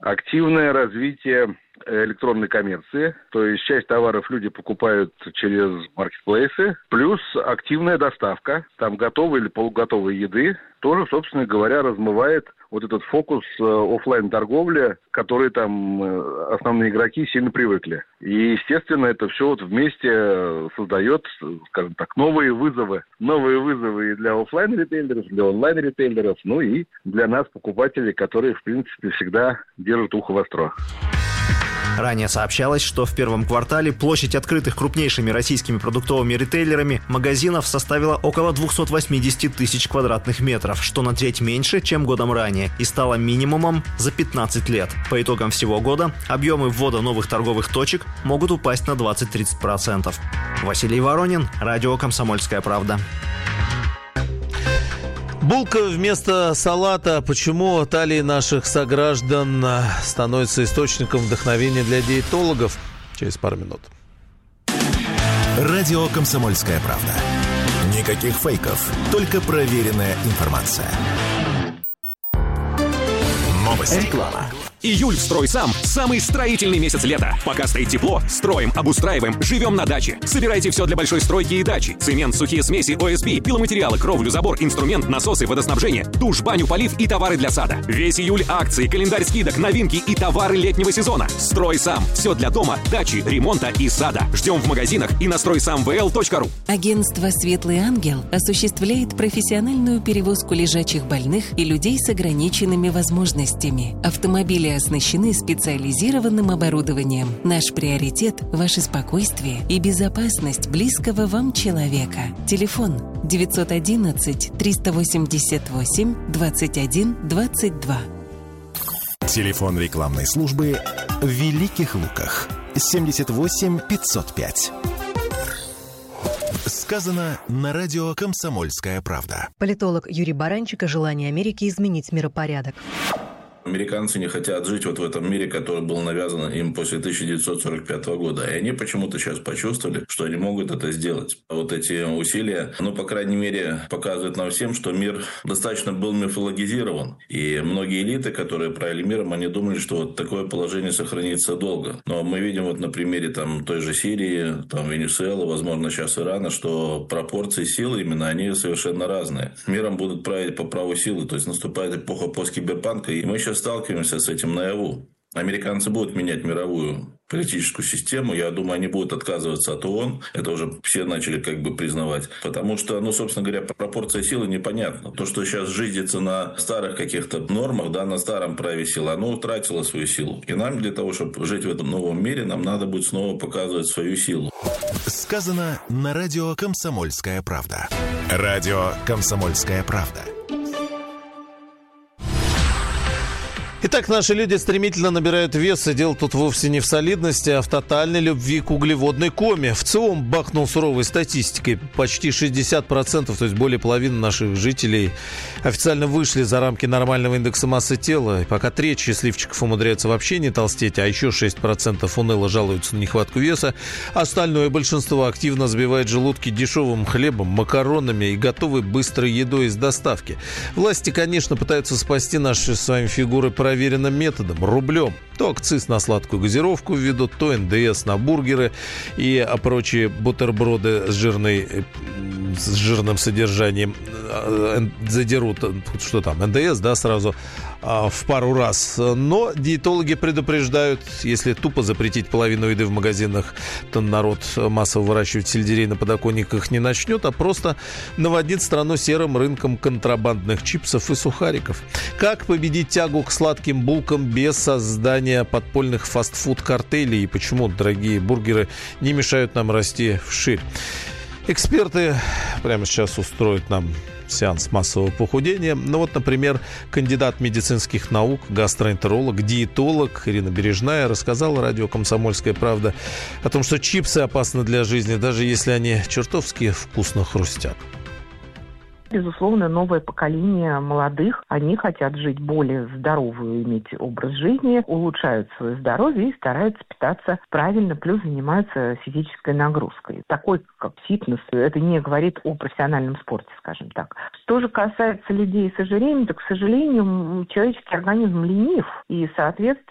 Активное развитие электронной коммерции, то есть часть товаров люди покупают через маркетплейсы, плюс активная доставка, там готовой или полуготовой еды, тоже, собственно говоря, размывает вот этот фокус офлайн-торговли, к которой там основные игроки сильно привыкли. И, естественно, это все вот вместе создает, скажем так, новые вызовы. Новые вызовы и для офлайн-ритейлеров, для онлайн-ритейлеров, ну и для нас, покупателей, которые, в принципе, всегда держат ухо востро. Ранее сообщалось, что в первом квартале площадь открытых крупнейшими российскими продуктовыми ритейлерами магазинов составила около 280 тысяч квадратных метров, что на треть меньше, чем годом ранее, и стало минимумом за 15 лет. По итогам всего года объемы ввода новых торговых точек могут упасть на 20-30%. Василий Воронин, радио «Комсомольская правда». Булка вместо салата. Почему талии наших сограждан становится источником вдохновения для диетологов? Через пару минут. Радио «Комсомольская правда». Никаких фейков, только проверенная информация. Новости. Реклама. Июль в «Стройсам» – самый строительный месяц лета. Пока стоит тепло, строим, обустраиваем, живем на даче. Собирайте все для большой стройки и дачи. Цемент, сухие смеси, ОСБ, пиломатериалы, кровлю, забор, инструмент, насосы, водоснабжение, душ, баню, полив и товары для сада. Весь июль акции, календарь скидок, новинки и товары летнего сезона. «Стройсам» – все для дома, дачи, ремонта и сада. Ждем в магазинах и на стройсамвл.ру. Агентство «Светлый ангел» осуществляет профессиональную перевозку лежачих больных и людей с ограниченными возможностями. Автомобили оснащены специализированным оборудованием. Наш приоритет – ваше спокойствие и безопасность близкого вам человека. Телефон 911-388-21-22. Телефон рекламной службы в Великих Луках 78 505. Сказано на радио «Комсомольская правда». Политолог Юрий Баранчик о желании Америки изменить миропорядок. Американцы не хотят жить вот в этом мире, который был навязан им после 1945 года. И они почему-то сейчас почувствовали, что они могут это сделать. Вот эти усилия, по крайней мере, показывают нам всем, что мир достаточно был мифологизирован. И многие элиты, которые правили миром, они думали, что вот такое положение сохранится долго. Но мы видим вот на примере той же Сирии, Венесуэлы, возможно, сейчас Ирана, что пропорции силы именно, они совершенно разные. Миром будут править по праву силы. То есть наступает эпоха посткиберпанка, и мы сейчас сталкиваемся с этим наяву. Американцы будут менять мировую политическую систему. Я думаю, они будут отказываться от ООН. Это уже все начали признавать. Потому что, собственно говоря, пропорция силы непонятна. То, что сейчас жизнится на старых каких-то нормах, на старом праве силы, оно утратило свою силу. И нам для того, чтобы жить в этом новом мире, нам надо будет снова показывать свою силу. Сказано на радио «Комсомольская правда». Радио «Комсомольская правда». Итак, наши люди стремительно набирают вес, и дело тут вовсе не в солидности, а в тотальной любви к углеводной коме. ВЦИОМ бахнул суровой статистикой. Почти 60%, то есть более половины наших жителей, официально вышли за рамки нормального индекса массы тела. И пока треть счастливчиков умудряется вообще не толстеть, а еще 6% уныло жалуются на нехватку веса, остальное большинство активно сбивает желудки дешевым хлебом, макаронами и готовой быстрой едой из доставки. Власти, конечно, пытаются спасти наши с вами фигуры проверенным методом, рублем. То акциз на сладкую газировку введут, то НДС на бургеры и прочие бутерброды с жирным содержанием задерут, что там, НДС, сразу в пару раз. Но диетологи предупреждают, если тупо запретить половину еды в магазинах, то народ массово выращивать сельдерей на подоконниках не начнет, а просто наводнит страну серым рынком контрабандных чипсов и сухариков. Как победить тягу к сладким булкам без создания подпольных фастфуд-картелей и почему дорогие бургеры не мешают нам расти вширь? Эксперты прямо сейчас устроят нам сеанс массового похудения. Например, кандидат медицинских наук, гастроэнтеролог, диетолог Ирина Бережная рассказала радио «Комсомольская правда» о том, что чипсы опасны для жизни, даже если они чертовски вкусно хрустят. Безусловно, новое поколение молодых, они хотят жить более здоровую, иметь образ жизни, улучшают свое здоровье и стараются питаться правильно, плюс занимаются физической нагрузкой. Такой, как фитнес, это не говорит о профессиональном спорте, скажем так. Что же касается людей с ожирением, то, к сожалению, человеческий организм ленив, и, соответственно,